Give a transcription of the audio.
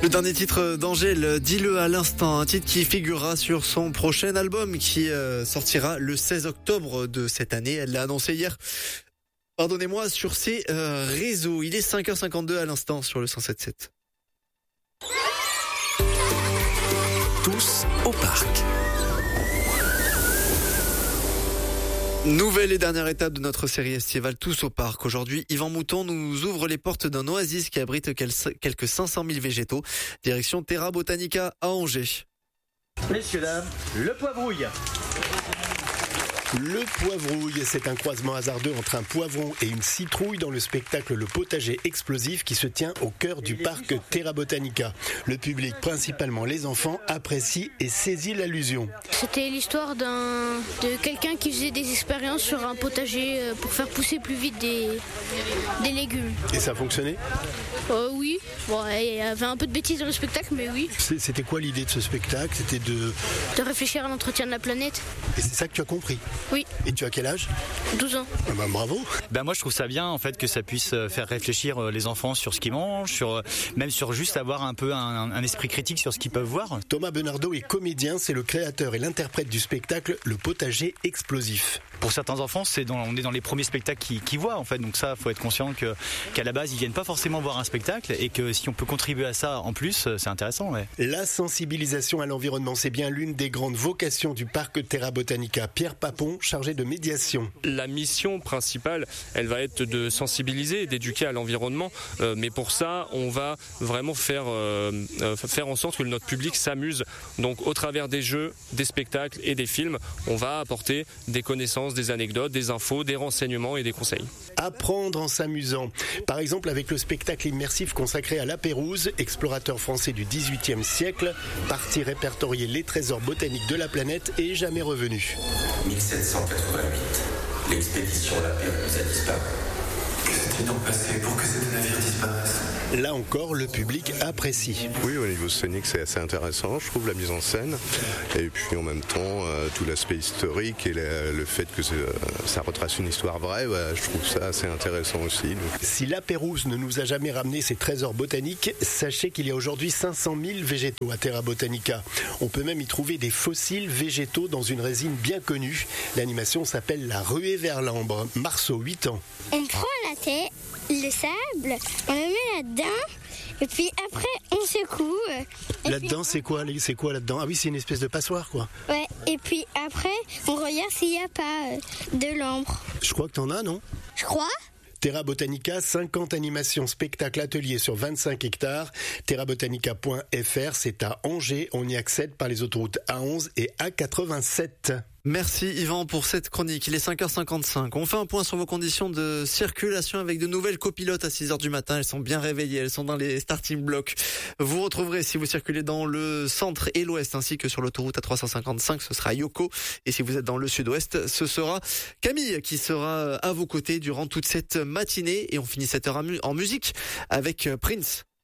Le dernier titre d'Angèle, Dis-le à l'instant, un titre qui figurera sur son prochain album qui sortira le 16 octobre de cette année. Elle l'a annoncé hier, pardonnez-moi, sur ses réseaux. Il est 5h52 à l'instant sur le 107.7. Tous au parc. Nouvelle et dernière étape de notre série estivale Tous au parc. Aujourd'hui, Yvan Mouton nous ouvre les portes d'un oasis qui abrite quelques 500 000 végétaux. Direction Terra Botanica à Angers. Messieurs, dames, le poivrouille. Le poivrouille, c'est un croisement hasardeux entre un poivron et une citrouille dans le spectacle Le Potager Explosif qui se tient au cœur du parc Terra Botanica. Le public, principalement les enfants, apprécie et saisit l'allusion. C'était l'histoire de quelqu'un qui faisait des expériences sur un potager pour faire pousser plus vite des légumes. Et ça a fonctionné ? Oui, bon, il y avait un peu de bêtises dans le spectacle, mais oui. C'était quoi l'idée de ce spectacle ? C'était De réfléchir à l'entretien de la planète. Et c'est ça que tu as compris ? Oui. Et tu as quel âge ? 12 ans. Ah bah, bravo. Moi je trouve ça bien en fait que ça puisse faire réfléchir les enfants sur ce qu'ils mangent, même sur juste avoir un peu un esprit critique sur ce qu'ils peuvent voir. Thomas Benardo est comédien, c'est le créateur et l'interprète du spectacle Le Potager Explosif. Pour certains enfants, on est dans les premiers spectacles qu'ils voient en fait, donc ça faut être conscient qu'à la base ils viennent pas forcément voir un spectacle et que si on peut contribuer à ça en plus, c'est intéressant. Ouais. La sensibilisation à l'environnement, c'est bien l'une des grandes vocations du parc Terra Botanica. Pierre Papon, chargé de médiation. La mission principale, elle va être de sensibiliser et d'éduquer à l'environnement, mais pour ça, on va vraiment faire en sorte que notre public s'amuse. Donc au travers des jeux, des spectacles et des films, on va apporter des connaissances, des anecdotes, des infos, des renseignements et des conseils. Apprendre en s'amusant. Par exemple avec le spectacle immersif consacré à La Pérouse, explorateur français du XVIIIe siècle, parti répertorier les trésors botaniques de la planète et jamais revenu. 1788, l'expédition La Pérouse a disparu. Que s'est-il donc passé pour que ces deux navires disparaissent ? Là encore, le public apprécie. Oui, au niveau scénique, c'est assez intéressant, je trouve, la mise en scène. Et puis en même temps, tout l'aspect historique et le fait que ça retrace une histoire vraie, je trouve ça assez intéressant aussi. Donc. Si La Pérouse ne nous a jamais ramené ses trésors botaniques, sachez qu'il y a aujourd'hui 500 000 végétaux à Terra Botanica. On peut même y trouver des fossiles végétaux dans une résine bien connue. L'animation s'appelle La Ruée vers l'Ambre. Marceau, 8 ans. On prend la terre, le sable, on le met là-dedans, et puis après on secoue. Là-dedans, c'est quoi là-dedans ? Ah oui, c'est une espèce de passoire, quoi. Ouais, et puis après on regarde s'il n'y a pas de l'ambre. Je crois que t'en as, non ? Je crois. Terra Botanica, 50 animations, spectacles, ateliers sur 25 hectares. terrabotanica.fr, c'est à Angers. On y accède par les autoroutes A11 et A87. Merci Yvan pour cette chronique. Il est 5h55. On fait un point sur vos conditions de circulation avec de nouvelles copilotes à 6h du matin. Elles sont bien réveillées. Elles sont dans les starting blocks. Vous retrouverez, si vous circulez dans le centre et l'ouest ainsi que sur l'autoroute A355, ce sera Yoko. Et si vous êtes dans le sud-ouest, ce sera Camille qui sera à vos côtés durant toute cette matinée. Et on finit cette heure en musique avec Prince.